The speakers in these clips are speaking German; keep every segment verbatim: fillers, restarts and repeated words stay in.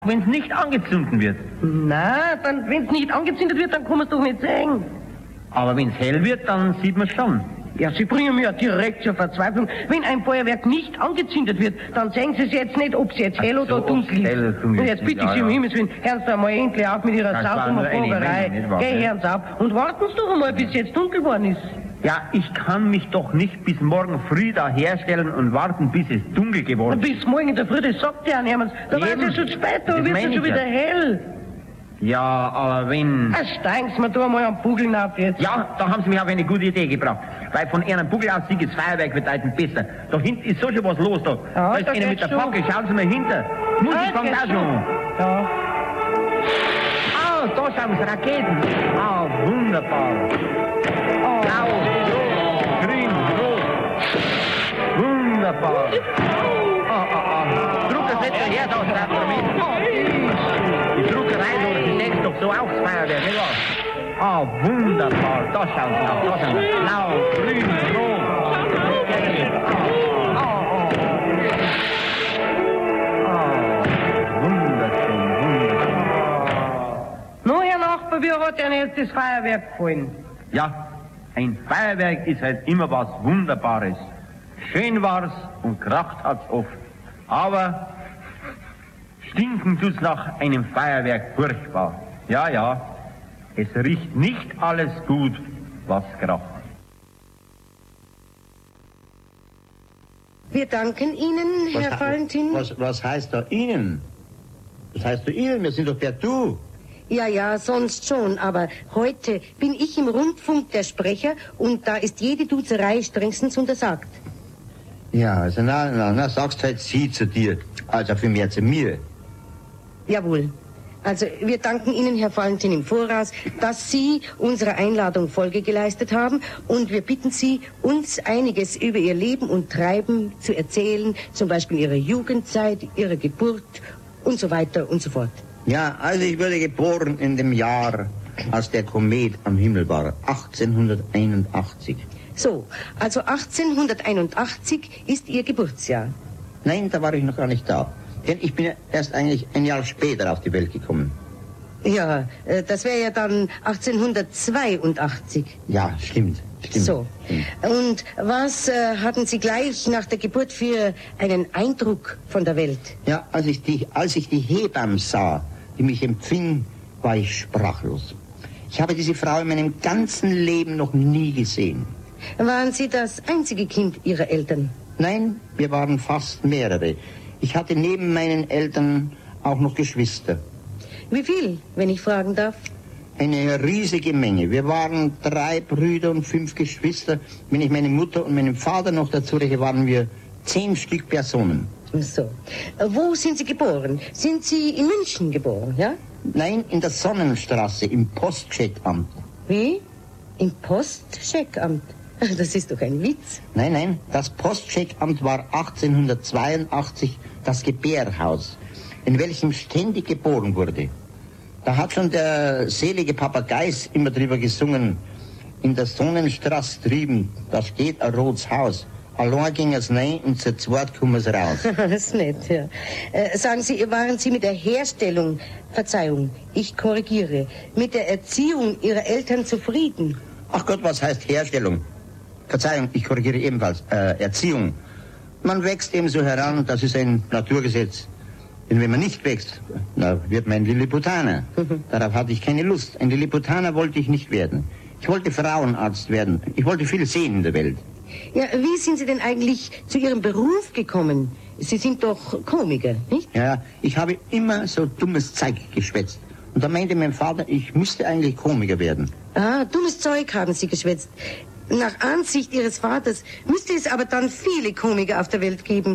Wenn es nicht angezündet wird. Na, dann, wenn es nicht angezündet wird, dann kann man es doch nicht sehen. Aber wenn es hell wird, dann sieht man es schon. Ja, Sie bringen mich ja direkt zur Verzweiflung. Wenn ein Feuerwerk nicht angezündet wird, dann sehen Sie es jetzt nicht, ob es jetzt hell Ach oder so, dunkel ist. hell, dunkel Und jetzt bitte ich ja, Sie um ja. Himmels Willen, hören Sie einmal endlich auf mit Ihrer Das war saudummer nur eine Fragerei. Menge, nicht wahr? Geh, hören Sie auf. Und warten Sie doch einmal, bis es jetzt dunkel geworden ist. Ja, ich kann mich doch nicht bis morgen früh da herstellen und warten, bis es dunkel geworden Und ist. bis morgen in der Früh, das sagt ja niemand. Da war es Eben. ja schon spät, da Das wird es meine schon ich wieder ja. hell. Ja, aber wenn... Ah, steigen Sie mir da mal am Bugeln auf jetzt. Ja, da haben Sie mich auf eine gute Idee gebracht. Weil von einem Bugel aus sieht das Feuerwerk bedeutend besser. Da hinten ist so schon was los da. Ja, da ist da einer mit geht's der schon. Fackel, schauen Sie mal hinter. Musik Ah, fängt geht's auch schon an. Ja. Ah, da schauen Sie, Raketen. Ah, wunderbar. Oh. Blau, rot, grün, rot. Wunderbar. Ah, ah, ah. Drucker, setz dich her, da schreibt er mit. Die Druckerei, die setzt doch so auf das Feuerwerk, nicht wahr? Ah, wunderbar. Da schauen Sie nach, da schauen Sie. Blau, grün, rot. Ah, ah, ah. Ah, wunderschön, wunderschön. Nun, Herr Nachbar, wie hat Ihnen jetzt das Feuerwerk gefallen? Ja, ein Feuerwerk ist halt immer was Wunderbares. Schön war's und kracht hat's oft. Aber stinken tut's nach einem Feuerwerk furchtbar. Ja, ja, es riecht nicht alles gut, was kracht. Wir danken Ihnen, Herr Was, Valentin. was, was heißt da Ihnen? Was heißt da Ihnen? Wir sind doch per Du. Ja, ja, sonst schon, aber heute bin ich im Rundfunk der Sprecher und da ist jede Duzerei strengstens untersagt. Ja, also na, na, na, sagst halt Sie zu dir, also für mehr zu mir. Jawohl. Also wir danken Ihnen, Herr Valentin, im Voraus, dass Sie unserer Einladung Folge geleistet haben und wir bitten Sie, uns einiges über Ihr Leben und Treiben zu erzählen, zum Beispiel Ihre Jugendzeit, Ihre Geburt und so weiter und so fort. Ja, also ich wurde geboren in dem Jahr, als der Komet am Himmel war, achtzehnhunderteinundachtzig. So, also achtzehnhunderteinundachtzig ist Ihr Geburtsjahr. Nein, da war ich noch gar nicht da. Denn ich bin ja erst eigentlich ein Jahr später auf die Welt gekommen. Ja, äh, das wäre ja dann achtzehnhundertzweiundachtzig. Ja, stimmt. stimmt. So. Stimmt. Und was äh, hatten Sie gleich nach der Geburt für einen Eindruck von der Welt? Ja, als ich die, als ich die Hebamme sah, die mich empfing, war ich sprachlos. Ich habe diese Frau in meinem ganzen Leben noch nie gesehen. Waren Sie das einzige Kind Ihrer Eltern? Nein, wir waren fast mehrere. Ich hatte neben meinen Eltern auch noch Geschwister. Wie viel, wenn ich fragen darf? Eine riesige Menge. Wir waren drei Brüder und fünf Geschwister. Wenn ich meine Mutter und meinen Vater noch dazu rechne, waren wir zehn Stück Personen. So. Äh, Wo sind Sie geboren? Sind Sie in München geboren, ja? Nein, in der Sonnenstraße, im Postcheckamt. Wie? Im Postcheckamt? Das ist doch ein Witz. Nein, nein, das Postcheckamt war achtzehnhundertzweiundachtzig das Gebärhaus, in welchem ständig geboren wurde. Da hat schon der selige Papageis immer drüber gesungen. In der Sonnenstraße drüben, da steht ein rotes Haus. Allein ging es rein und zu zweit kommen es raus. Das ist nett, ja. Äh, sagen Sie, waren Sie mit der Herstellung, Verzeihung, ich korrigiere, mit der Erziehung Ihrer Eltern zufrieden? Ach Gott, was heißt Herstellung? Verzeihung, ich korrigiere ebenfalls. Äh, Erziehung. Man wächst eben so heran, das ist ein Naturgesetz. Denn wenn man nicht wächst, na, wird man ein Lilliputaner. Darauf hatte ich keine Lust. Ein Lilliputaner wollte ich nicht werden. Ich wollte Frauenarzt werden. Ich wollte viel sehen in der Welt. Ja, wie sind Sie denn eigentlich zu Ihrem Beruf gekommen? Sie sind doch Komiker, nicht? Ja, ich habe immer so dummes Zeug geschwätzt. Und da meinte mein Vater, ich müsste eigentlich Komiker werden. Ah, dummes Zeug haben Sie geschwätzt. Nach Ansicht Ihres Vaters müsste es aber dann viele Komiker auf der Welt geben.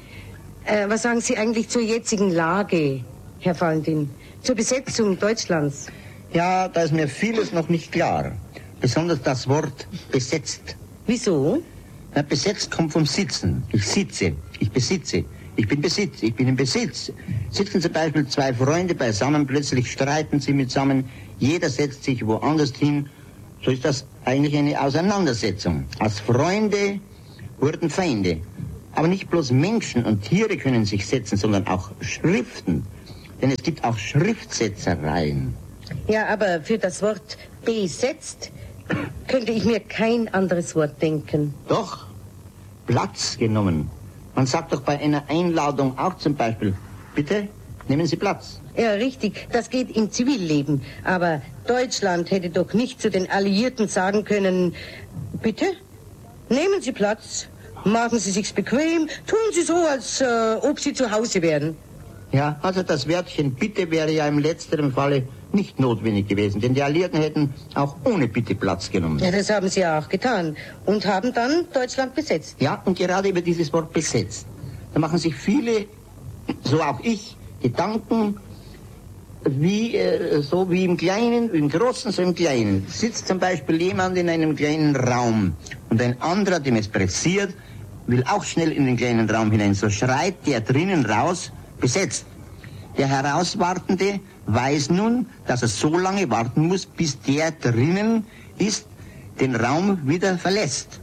Äh, was sagen Sie eigentlich zur jetzigen Lage, Herr Valentin? Zur Besetzung Deutschlands? Ja, da ist mir vieles noch nicht klar. Besonders das Wort besetzt. Wieso? Na, besetzt kommt vom Sitzen. Ich sitze, ich besitze, ich bin Besitz, ich bin im Besitz. Sitzen zum Beispiel zwei Freunde beisammen, plötzlich streiten sie mitsammen, jeder setzt sich woanders hin. So ist das eigentlich eine Auseinandersetzung. Als Freunde wurden Feinde. Aber nicht bloß Menschen und Tiere können sich setzen, sondern auch Schriften. Denn es gibt auch Schriftsetzereien. Ja, aber für das Wort besetzt könnte ich mir kein anderes Wort denken. Doch, Platz genommen. Man sagt doch bei einer Einladung auch zum Beispiel, bitte, nehmen Sie Platz. Ja, richtig, das geht im Zivilleben. Aber Deutschland hätte doch nicht zu den Alliierten sagen können, bitte, nehmen Sie Platz, machen Sie sich's bequem, tun Sie so, als äh, ob Sie zu Hause wären. Ja, also das Wörtchen bitte wäre ja im letzteren Falle nicht notwendig gewesen, denn die Alliierten hätten auch ohne Bitte Platz genommen. Ja, das haben sie ja auch getan und haben dann Deutschland besetzt. Ja, und gerade über dieses Wort besetzt, da machen sich viele, so auch ich, Gedanken, wie, äh, so wie im Kleinen, im Großen, so im Kleinen. Sitzt zum Beispiel jemand in einem kleinen Raum und ein anderer, dem es pressiert, will auch schnell in den kleinen Raum hinein. So schreit der drinnen raus, besetzt. Der Herauswartende weiß nun, dass er so lange warten muss, bis der drinnen ist, den Raum wieder verlässt.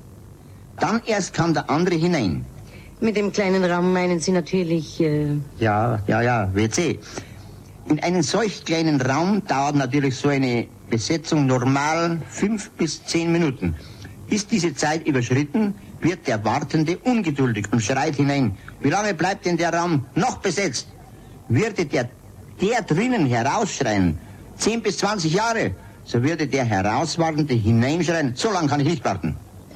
Dann erst kann der andere hinein. Mit dem kleinen Raum meinen Sie natürlich... Äh Ja, ja, ja, W C. In einem solch kleinen Raum dauert natürlich so eine Besetzung normal fünf bis zehn Minuten. Ist diese Zeit überschritten, wird der Wartende ungeduldig und schreit hinein. Wie lange bleibt denn der Raum noch besetzt? Würde der, der drinnen herausschreien, zehn bis zwanzig Jahre, so würde der Herauswartende hineinschreien, so lange kann ich nicht warten.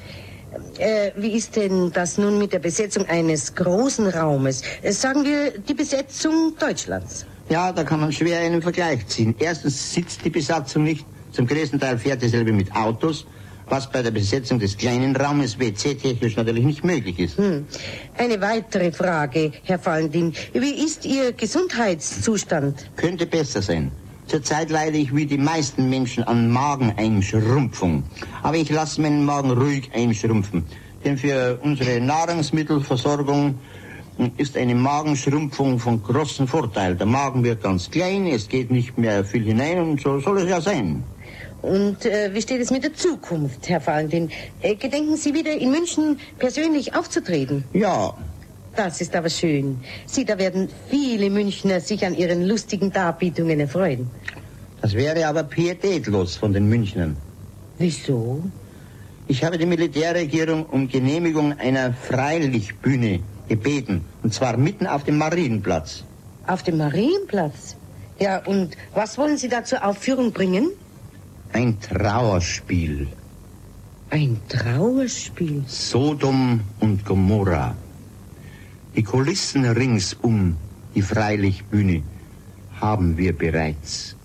Äh, wie ist denn das nun mit der Besetzung eines großen Raumes? Äh, sagen wir die Besetzung Deutschlands. Ja, da kann man schwer einen Vergleich ziehen. Erstens sitzt die Besatzung nicht, zum größten Teil fährt dieselbe mit Autos, was bei der Besetzung des kleinen Raumes W C-technisch natürlich nicht möglich ist. Hm. Eine weitere Frage, Herr Valentin. Wie ist Ihr Gesundheitszustand? Könnte besser sein. Zurzeit leide ich wie die meisten Menschen an Mageneinschrumpfung. Aber ich lasse meinen Magen ruhig einschrumpfen. Denn für unsere Nahrungsmittelversorgung ist eine Magenschrumpfung von großem Vorteil. Der Magen wird ganz klein, es geht nicht mehr viel hinein und so soll es ja sein. Und äh, wie steht es mit der Zukunft, Herr Valentin? Äh, gedenken Sie wieder in München persönlich aufzutreten? Ja. Das ist aber schön. Sie, da werden viele Münchner sich an Ihren lustigen Darbietungen erfreuen. Das wäre aber pietätlos von den Münchnern. Wieso? Ich habe die Militärregierung um Genehmigung einer Freilichtbühne gebeten. Und zwar mitten auf dem Marienplatz. Auf dem Marienplatz? Ja, und was wollen Sie da zur Aufführung bringen? Ein Trauerspiel. Ein Trauerspiel? Sodom und Gomorra. Die Kulissen rings um die Freilichtbühne haben wir bereits.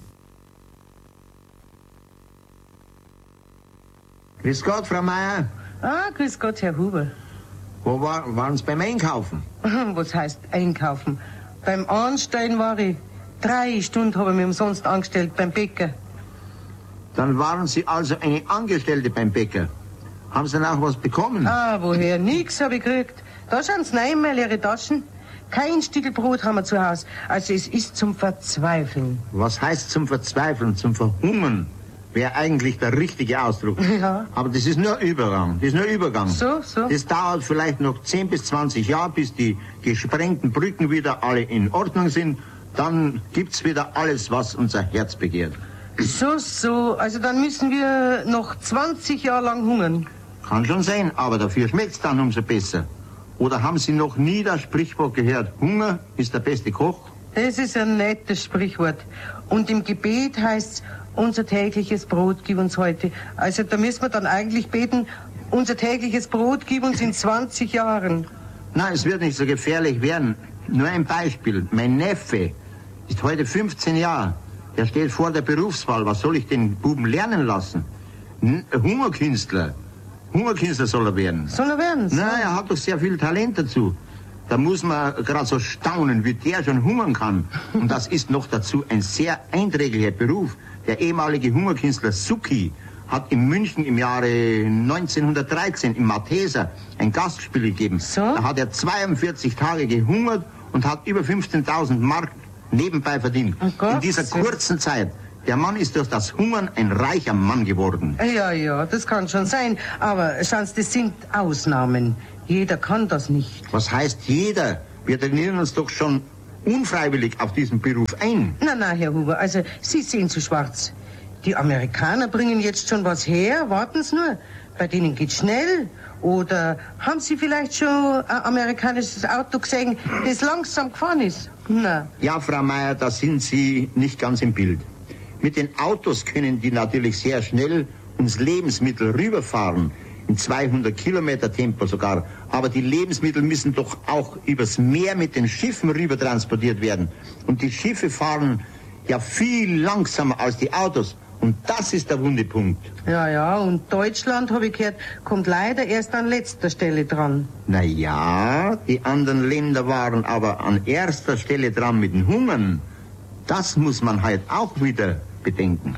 Grüß Gott, Frau Meier. Ah, grüß Gott, Herr Huber. Wo war, waren Sie beim Einkaufen? Was heißt einkaufen? Beim Anstellen war ich. Drei Stunden habe ich mich umsonst angestellt beim Bäcker. Dann waren Sie also eine Angestellte beim Bäcker. Haben Sie dann auch was bekommen? Ah, woher? Nix habe ich gekriegt. Da schauen Sie rein, mal Ihre Taschen. Kein Stück Brot haben wir zu Hause. Also es ist zum Verzweifeln. Was heißt zum Verzweifeln, zum Verhungern? Wäre eigentlich der richtige Ausdruck. Ja. Aber das ist nur Übergang. Das ist nur Übergang. So, so. Das dauert vielleicht noch zehn bis zwanzig Jahre, bis die gesprengten Brücken wieder alle in Ordnung sind. Dann gibt's wieder alles, was unser Herz begehrt. So, so. Also dann müssen wir noch zwanzig Jahre lang hungern. Kann schon sein, aber dafür schmeckt's dann umso besser. Oder haben Sie noch nie das Sprichwort gehört, Hunger ist der beste Koch? Das ist ein nettes Sprichwort. Und im Gebet heißt's, unser tägliches Brot gib uns heute. Also da müssen wir dann eigentlich beten, unser tägliches Brot gib uns in zwanzig Jahren. Nein, es wird nicht so gefährlich werden. Nur ein Beispiel. Mein Neffe ist heute fünfzehn Jahre. Der steht vor der Berufswahl. Was soll ich den Buben lernen lassen? N- Hungerkünstler. Hungerkünstler soll er werden. Soll er werden? Nein, er hat doch sehr viel Talent dazu. Da muss man gerade so staunen, wie der schon hungern kann. Und das ist noch dazu ein sehr einträglicher Beruf. Der ehemalige Hungerkünstler Suki hat in München im Jahre neunzehnhundertdreizehn im Malteser ein Gastspiel gegeben. So? Da hat er zweiundvierzig Tage gehungert und hat über fünfzehntausend Mark nebenbei verdient. Oh Gott, in dieser so. kurzen Zeit. Der Mann ist durch das Hungern ein reicher Mann geworden. Ja, ja, das kann schon sein. Aber schauen Sie, das sind Ausnahmen. Jeder kann das nicht. Was heißt jeder? Wir trainieren uns doch schon unfreiwillig auf diesen Beruf ein. Na, na, Herr Huber, also Sie sehen zu schwarz. Die Amerikaner bringen jetzt schon was her, warten Sie nur. Bei denen geht's schnell. Oder haben Sie vielleicht schon ein amerikanisches Auto gesehen, das langsam gefahren ist? Na. Ja, Frau Meier, da sind Sie nicht ganz im Bild. Mit den Autos können die natürlich sehr schnell uns Lebensmittel rüberfahren, in zweihundert Kilometer Tempo sogar. Aber die Lebensmittel müssen doch auch übers Meer mit den Schiffen rüber transportiert werden. Und die Schiffe fahren ja viel langsamer als die Autos. Und das ist der wunde Punkt. Ja, ja, und Deutschland, habe ich gehört, kommt leider erst an letzter Stelle dran. Na ja, die anderen Länder waren aber an erster Stelle dran mit dem Hungern. Das muss man halt auch wieder bedenken.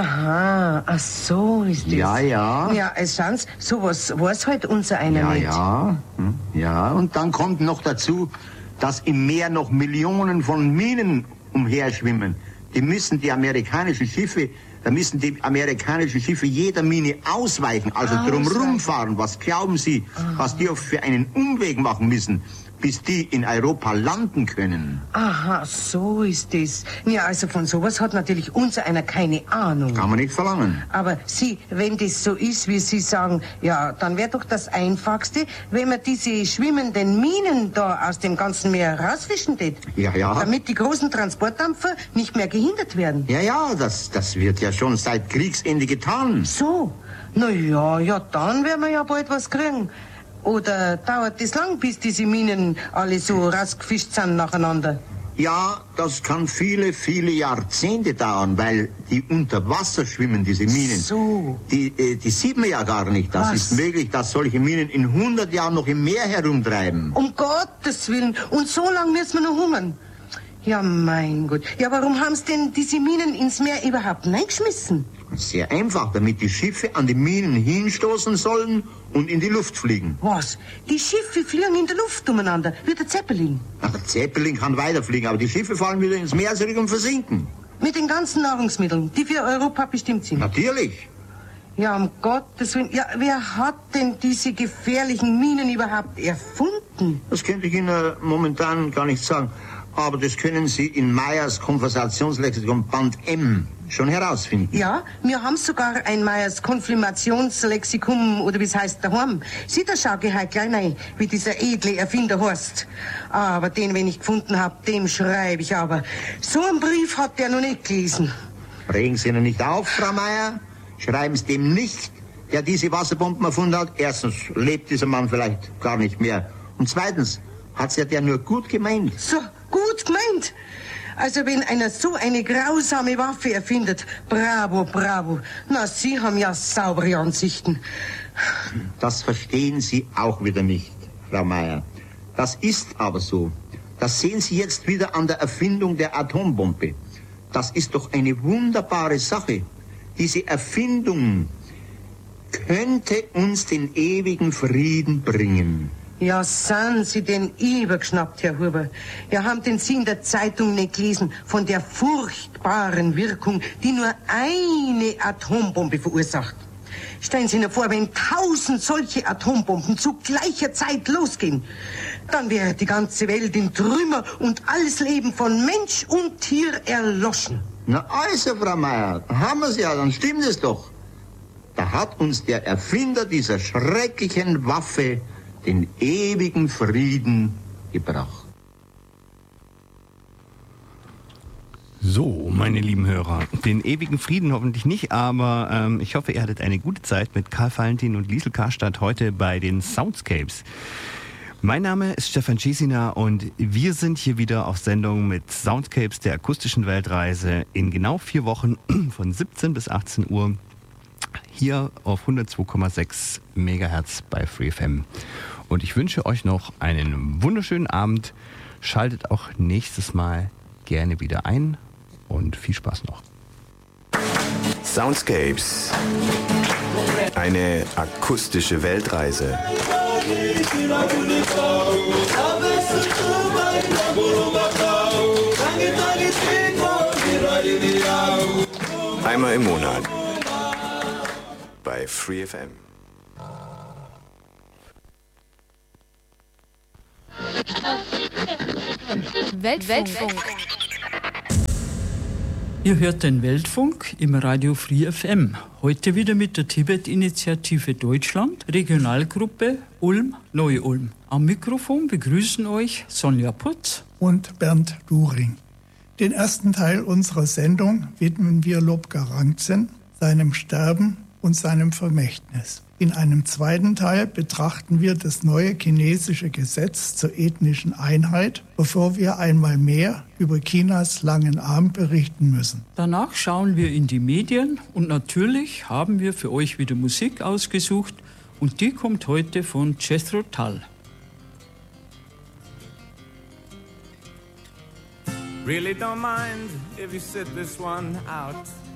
Aha, ach so ist das. Ja, ja. Ja, es schaut's, sowas weiß halt unser einer ja, nicht. Ja, hm, ja, und dann kommt noch dazu, dass im Meer noch Millionen von Minen umherschwimmen. Die müssen die amerikanischen Schiffe, da müssen die amerikanischen Schiffe jeder Mine ausweichen, also Ausweichen. drumherum fahren. Was glauben Sie, was die für einen Umweg machen müssen, bis die in Europa landen können? Aha, so ist das. Ja, also von sowas hat natürlich unser einer keine Ahnung. Kann man nicht verlangen. Aber Sie, wenn das so ist, wie Sie sagen, ja, dann wäre doch das Einfachste, wenn man diese schwimmenden Minen da aus dem ganzen Meer rausfischen tät. Ja, ja. Damit die großen Transportdampfer nicht mehr gehindert werden. Ja, ja, das, das wird ja schon seit Kriegsende getan. So, na ja, ja, dann werden wir ja bald was kriegen. Oder dauert das lang, bis diese Minen alle so rausgefischt sind nacheinander? Ja, das kann viele, viele Jahrzehnte dauern, weil die unter Wasser schwimmen, diese Minen. So. Die, äh, die sieht man ja gar nicht. Das Was? ist möglich, dass solche Minen in hundert Jahren noch im Meer herumtreiben. Um Gottes Willen. Und so lang müssen wir noch hungern. Ja, mein Gott. Ja, warum haben sie denn diese Minen ins Meer überhaupt reingeschmissen? Sehr einfach, damit die Schiffe an die Minen hinstoßen sollen und in die Luft fliegen. Was? Die Schiffe fliegen in der Luft umeinander, wie der Zeppelin. Ach, der Zeppelin kann weiterfliegen, aber die Schiffe fallen wieder ins Meer zurück und versinken. Mit den ganzen Nahrungsmitteln, die für Europa bestimmt sind. Natürlich. Ja, um Gottes Willen. Ja, wer hat denn diese gefährlichen Minen überhaupt erfunden? Das könnte ich Ihnen momentan gar nicht sagen. Aber das können Sie in Meyers Konversationslexikon Band M schon herausfinden. Ja, wir haben sogar ein Meyers Konfirmationslexikon, oder wie es heißt, daheim. Sieh, da schau ich halt gleich rein, wie dieser edle Erfinder heißt. Aber den, wenn ich gefunden hab, dem schreibe ich aber. So einen Brief hat der noch nicht gelesen. Regen Sie ihn nicht auf, Frau Meyer. Schreiben Sie dem nicht, der diese Wasserbomben erfunden hat. Erstens lebt dieser Mann vielleicht gar nicht mehr. Und zweitens hat's ja der nur gut gemeint. So, gut gemeint. Also wenn einer so eine grausame Waffe erfindet, bravo, bravo. Na, Sie haben ja saubere Ansichten. Das verstehen Sie auch wieder nicht, Frau Meyer. Das ist aber so. Das sehen Sie jetzt wieder an der Erfindung der Atombombe. Das ist doch eine wunderbare Sache. Diese Erfindung könnte uns den ewigen Frieden bringen. Ja, sind Sie denn übergeschnappt, Herr Huber? Ja, haben denn Sie in der Zeitung nicht gelesen von der furchtbaren Wirkung, die nur eine Atombombe verursacht? Stellen Sie sich vor, wenn tausend solche Atombomben zu gleicher Zeit losgehen, dann wäre die ganze Welt in Trümmer und alles Leben von Mensch und Tier erloschen. Na also, Frau Meyer, haben wir es ja, dann stimmt es doch. Da hat uns der Erfinder dieser schrecklichen Waffe den ewigen Frieden gebracht. So, meine lieben Hörer, den ewigen Frieden hoffentlich nicht, aber ähm, ich hoffe, ihr hattet eine gute Zeit mit Karl Valentin und Liesl Karstadt heute bei den Soundscapes. Mein Name ist Stefan Cesina und wir sind hier wieder auf Sendung mit Soundscapes der akustischen Weltreise in genau vier Wochen von siebzehn bis achtzehn Uhr hier auf hundertzwei Komma sechs Megahertz bei Free F M. Und ich wünsche euch noch einen wunderschönen Abend. Schaltet auch nächstes Mal gerne wieder ein und viel Spaß noch. Soundscapes. Eine akustische Weltreise. Einmal im Monat bei Free F M. Thank you. Weltfunk. Ihr hört den Weltfunk im Radio Free F M. Heute wieder mit der Tibet-Initiative Deutschland, Regionalgruppe Ulm-Neu-Ulm. Am Mikrofon begrüßen euch Sonja Putz und Bernd During. Den ersten Teil unserer Sendung widmen wir Lobgar Rangtsen, seinem Sterben und seinem Vermächtnis. In einem zweiten Teil betrachten wir das neue chinesische Gesetz zur ethnischen Einheit, bevor wir einmal mehr über Chinas langen Arm berichten müssen. Danach schauen wir in die Medien und natürlich haben wir für euch wieder Musik ausgesucht und die kommt heute von Jethro Tull. Really don't mind if you sit this one out.